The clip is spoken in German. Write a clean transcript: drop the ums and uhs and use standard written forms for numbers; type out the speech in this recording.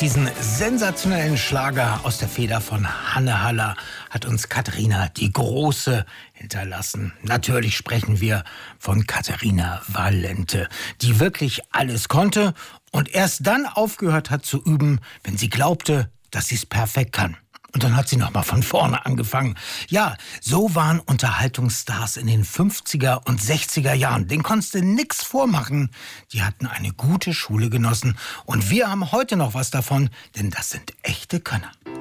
Diesen sensationellen Schlager aus der Feder von Hanne Haller hat uns Katharina die Große hinterlassen. Natürlich sprechen wir von Katharina Valente, die wirklich alles konnte und erst dann aufgehört hat zu üben, wenn sie glaubte, dass sie es perfekt kann. Und dann hat sie nochmal von vorne angefangen. Ja, so waren Unterhaltungsstars in den 50er und 60er Jahren. Den konntest du nix vormachen. Die hatten eine gute Schule genossen. Und wir haben heute noch was davon, denn das sind echte Könner.